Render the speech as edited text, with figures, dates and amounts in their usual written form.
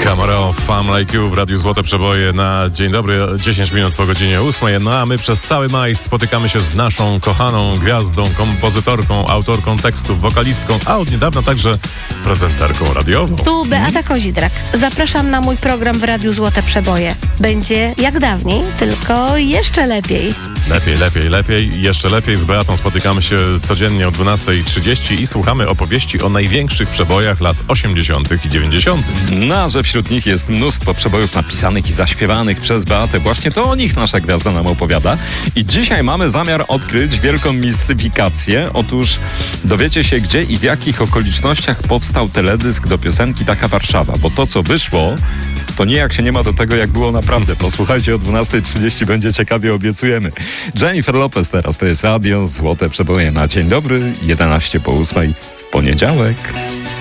Camaro, Fam Like You w Radiu Złote Przeboje na dzień dobry, 10 minut po godzinie 8. No a my przez cały maj spotykamy się z naszą kochaną gwiazdą, kompozytorką, autorką tekstów, wokalistką, a od niedawna także prezenterką radiową. Tu Beata Kozidrak. Zapraszam na mój program w Radiu Złote Przeboje. Będzie jak dawniej, tylko jeszcze lepiej. Lepiej, jeszcze lepiej. Z Beatą spotykamy się codziennie o 12:30 i słuchamy opowieści o największych przebojach lat 80. i 90. No, że wśród nich jest mnóstwo przebojów napisanych i zaśpiewanych przez Beatę. Właśnie to o nich nasza gwiazda nam opowiada. I dzisiaj mamy zamiar odkryć wielką mistyfikację. Otóż dowiecie się, gdzie i w jakich okolicznościach powstał teledysk do piosenki Taka Warszawa. Bo to, co wyszło, to nijak się nie ma do tego, jak było naprawdę. Posłuchajcie, o 12:30 będzie ciekawie, obiecujemy. Jennifer Lopez teraz, to jest Radio Złote Przeboje na dzień dobry, 11 po 8 w poniedziałek.